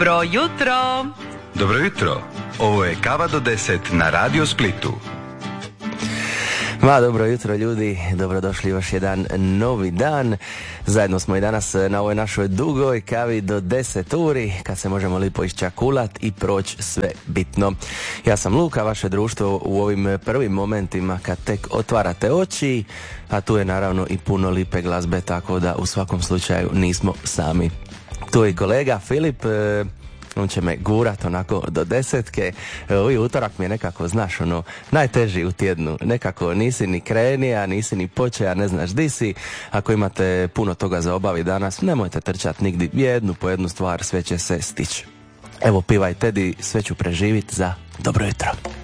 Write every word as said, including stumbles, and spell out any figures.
Dobro jutro! Dobro jutro! Ovo je Kava do deset na Radio Splitu. Ma, dobro jutro ljudi, dobrodošli još jedan novi dan. Zajedno smo i danas na ovoj našoj dugoj kavi do deset uri, kad se možemo lipo iščakulat i proći sve bitno. Ja sam Luka, vaše društvo u ovim prvim momentima kad tek otvarate oči, a tu je naravno i puno lipe glazbe, tako da u svakom slučaju nismo sami. Tu je i kolega Filip, on će me gurat onako do desetke. Ovi utorak mi je nekako, znaš, ono, najteži u tjednu. Nekako nisi ni krenija, nisi ni počeja, ne znaš di si. Ako imate puno toga za obavi danas, nemojte trčati nigdje, jednu po jednu stvar, sve će se stići. Evo, pivaj Teddy, sve ću preživit za dobro jutro.